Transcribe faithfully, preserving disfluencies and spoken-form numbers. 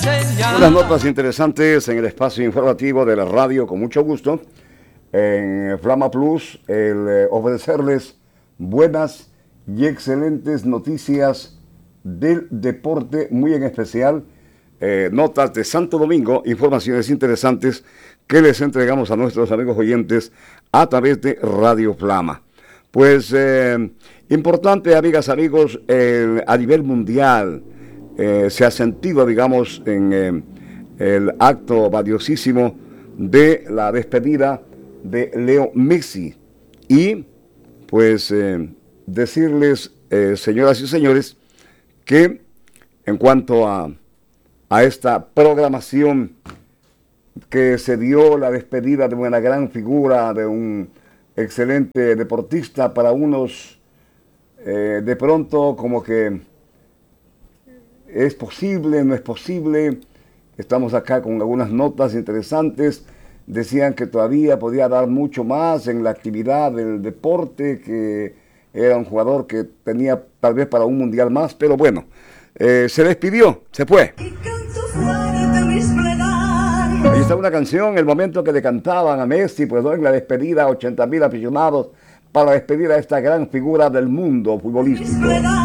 enseñar. Unas notas interesantes en el espacio informativo de la radio, con mucho gusto. En Flama Plus, el eh, ofrecerles buenas y excelentes noticias del deporte, muy en especial eh, notas de Santo Domingo, informaciones interesantes que les entregamos a nuestros amigos oyentes a través de Radio Flama. Pues eh, importante, amigas, amigos, eh, a nivel mundial eh, se ha sentido, digamos, en eh, el acto valiosísimo de la despedida de Leo Messi. Y pues eh, decirles, eh, señoras y señores, que en cuanto a, a esta programación que se dio, la despedida de una gran figura, de un excelente deportista, para unos eh, de pronto como que es posible, no es posible. Estamos acá con algunas notas interesantes. Decían que todavía podía dar mucho más en la actividad del deporte, que era un jugador que tenía tal vez para un mundial más, pero bueno, eh, se despidió, se fue. Ahí está una canción, el momento que le cantaban a Messi, pues ¿no? En la despedida, ochenta mil aficionados para despedir a esta gran figura del mundo futbolístico.